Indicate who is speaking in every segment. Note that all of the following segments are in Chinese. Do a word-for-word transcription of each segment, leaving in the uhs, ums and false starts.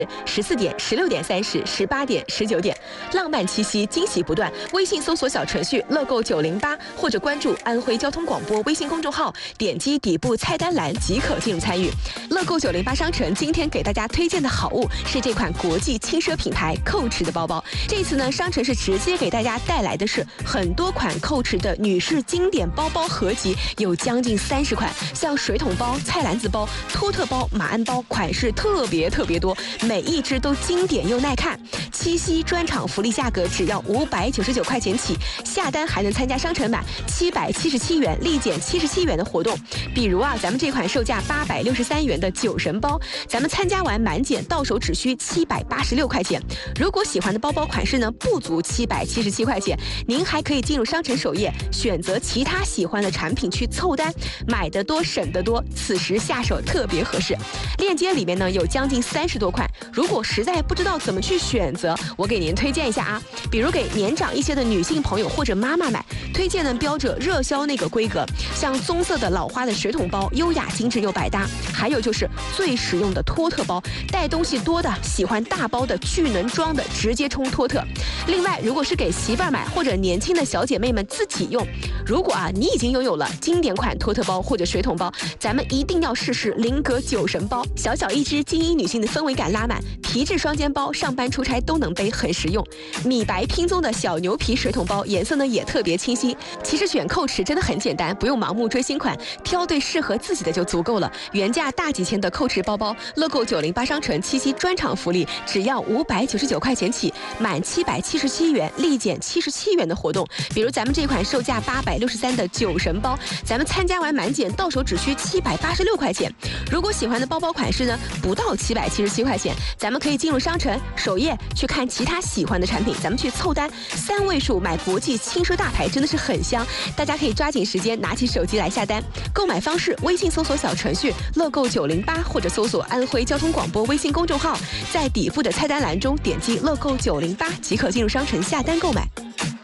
Speaker 1: 十四点、十六点三十、十八点、十九点，浪漫七夕，惊喜不断。微信搜索小程序“乐购九零八”或者关注安徽交通广播微信公众号，点击底部菜单栏即可进入参与。乐购九零八商城今天给大家推荐的好物是这款国际轻奢品牌Coach的包包。这次呢，商城是直接给大家带来的是很多款 Coach 的女士经典包包合集，有将近三十款，像水桶包、菜篮子包、托特包、马鞍包，款式特别特别多。每一只都经典又耐看，七夕专场福利价格只要五百九十九块钱起，下单还能参加商城满七百七十七元立减七十七元的活动。比如啊，咱们这款售价八百六十三元的酒神包，咱们参加完满减到手只需七百八十六块钱。如果喜欢的包包款式呢不足七百七十七块钱，您还可以进入商城首页，选择其他喜欢的产品去凑单，买得多省得多，此时下手特别合适。链接里面呢有将近三十多款。如果实在不知道怎么去选择，我给您推荐一下啊，比如给年长一些的女性朋友或者妈妈买，推荐呢标着热销那个规格，像棕色的老花的水桶包，优雅精致又百搭。还有就是最实用的托特包，带东西多的、喜欢大包的、巨能装的，直接冲托特。另外，如果是给媳妇儿买或者年轻的小姐妹们自己用，如果啊你已经拥有了经典款托特包或者水桶包，咱们一定要试试菱格酒神包，小小一只，精英女性的氛围感拉满，皮质双肩包，上班出差都能背，很实用。米白拼宗的小牛皮水桶包，颜色呢也特别清新。其实选Coach真的很简单，不用盲目追新款，挑对适合自己的就足够了。原价大几千的Coach包包，乐购九零八商城七夕专场福利，只要五百九十九块钱起，满七百七十七元立减七十七元的活动。比如咱们这款售价八百六十三的酒神包，咱们参加完满减到手只需七百八十六块钱。如果喜欢的包包款式呢，不到七百七十七块钱，咱们可以进入商城首页去看其他喜欢的产品，咱们去凑单，三位数买国际轻奢大牌真的是很香，大家可以抓紧时间拿起手机来下单。购买方式：微信搜索小程序乐购九零八，或者搜索安徽交通广播微信公众号，在底部的菜单栏中点击乐购九零八即可进入商城下单购买。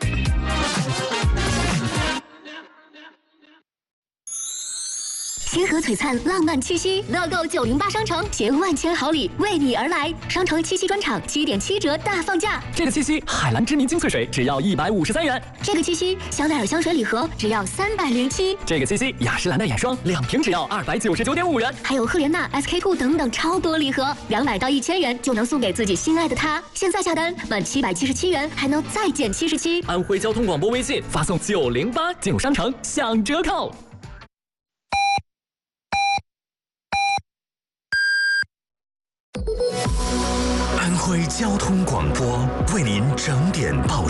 Speaker 2: 星河璀璨，浪漫七夕，乐购九零八商城携万千好礼为你而来。商城七夕专场七点七折大放价。
Speaker 3: 这个七夕，海蓝之谜精粹水只要一百五十三元。
Speaker 2: 这个七夕，香奈儿香水礼盒只要三百零七。
Speaker 3: 这个七夕，雅诗兰黛眼霜两瓶只要二百九十九点五元。
Speaker 2: 还有赫莲娜、S K two 等等超多礼盒，两百到一千元就能送给自己心爱的他。现在下单满七百七十七元还能再减七十七。
Speaker 3: 安徽交通广播微信发送九零八进入商城享折扣。
Speaker 4: 安徽交通广播为您整点报